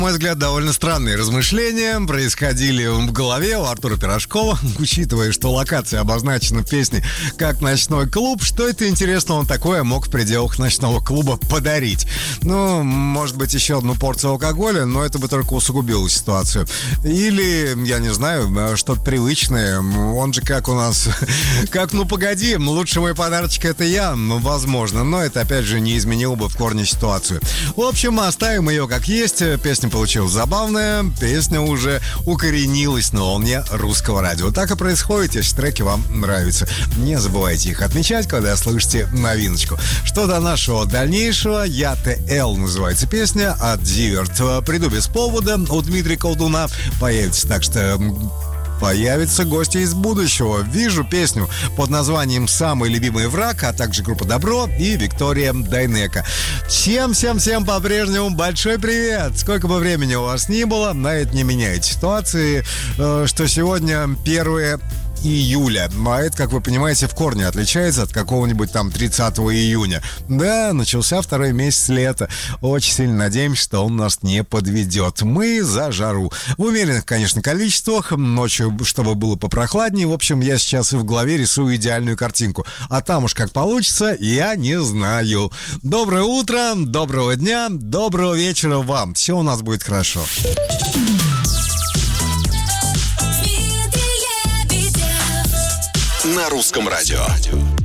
На мой взгляд, довольно странные размышления происходили в голове у Артура Пирожкова, учитывая, что локация обозначена в песне как «Ночной клуб». Что это, интересно, он такое мог в пределах ночного клуба подарить? Ну, может быть, еще одну порцию алкоголя, но это бы только усугубило ситуацию. Или, я не знаю, что-то привычное. Он же как у нас... Как, ну погоди, лучший мой подарочек — это я. Ну, возможно, но это, опять же, не изменило бы в корне ситуацию. В общем, оставим ее как есть. Песня получилась забавная, песня уже укоренилась на волне русского радио. Так и происходит, если треки вам нравятся. Не забывайте их отмечать, когда слышите новиночку. Что до нашего дальнейшего, «Я ТЛ» называется песня от Зиверт. «Приду без повода» у Дмитрия Колдуна появится, так что... Появятся гости из будущего. Вижу песню под названием «Самый любимый враг», а также группа «Добро» и Виктория Дайнеко. Всем по-прежнему большой привет! Сколько бы времени у вас ни было, на это не меняет ситуации, что сегодня 1 июля. А это, как вы понимаете, в корне отличается от какого-нибудь там 30 июня. Да, начался второй месяц лета. Очень сильно надеемся, что он нас не подведет. Мы за жару. В умеренных, конечно, количествах. Ночью, чтобы было попрохладнее. В общем, я сейчас и в голове рисую идеальную картинку. А там уж как получится, я не знаю. Доброе утро, доброго дня, доброго вечера вам. Все у нас будет хорошо. На русском радио.